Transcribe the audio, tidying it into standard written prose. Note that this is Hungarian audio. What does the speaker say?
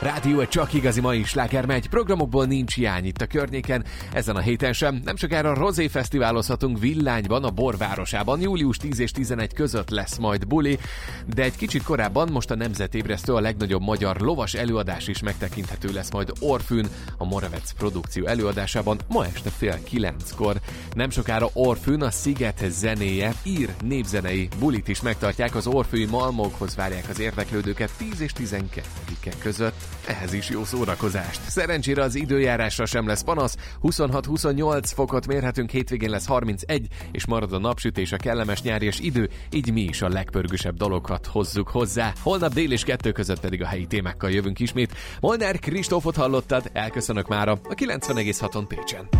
Rádió egy csak igazi mai sláger megy, programokból nincs hiány itt a környéken, ezen a héten sem. Nem sokára Rozé fesztiválozhatunk Villányban, a Borvárosában, július 10 és 11 között lesz majd buli, de egy kicsit korábban most a Nemzetébresztő, a legnagyobb magyar lovas előadás is megtekinthető lesz majd Orfűn, a Moravec produkció előadásában ma este 8:30-kor. Nem sokára Orfűn a Sziget zenéje, ír népzenei bulit is megtartják, az orfűi malmokhoz várják az érdeklődőket 10 és 12-e között. Ehhez is jó szórakozást. Szerencsére az időjárásra sem lesz panasz, 26-28 fokot mérhetünk, hétvégén lesz 31, és marad a napsütés, a kellemes nyárias idő, így mi is a legpörgősebb dalokat hozzuk hozzá. Holnap dél és 2 között pedig a helyi témákkal jövünk ismét. Molnár Kristófot hallottad, elköszönök mára a 90,6-on Pécsen.